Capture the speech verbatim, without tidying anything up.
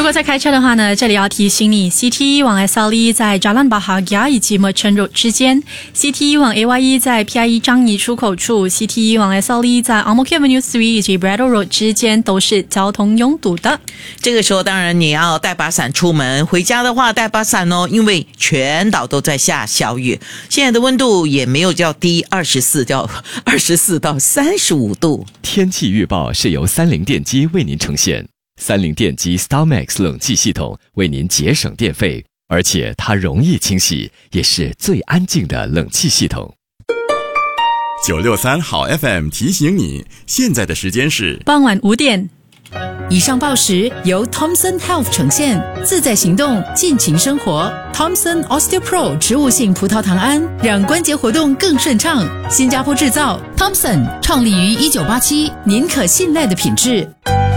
果在开车的话呢，这里要提醒你 C T E 往 S L E 在 Jalan Bahagia 以及 Merchant Road 之间， C T E 往 A Y E 在 P I E 樟宜出口处， C T E 往 S L E 在 Ang Mo Kio Avenue 三以及 Braddell Road 之间都是交通拥堵的。 这个时候当然你要带把伞出门，回家的话带把伞哦，因为全岛都在下小雨。现在的温度也没有叫低二十四，叫二十四到三十五度。 天气预报是由三菱电机为您呈现。三菱电机 StarMax 冷气系统为您节省电费，而且它容易清洗，也是最安静的冷气系统。 九六三好 F M 提醒你，现在的时间是傍晚五点。 以上报时由 Thomson Health 呈现，自在行动，尽情生活。Thomson OsteoPro 植物性葡萄糖胺，让关节活动更顺畅。新加坡制造 ，Thomson 创立于一九八七，您可信赖的品质。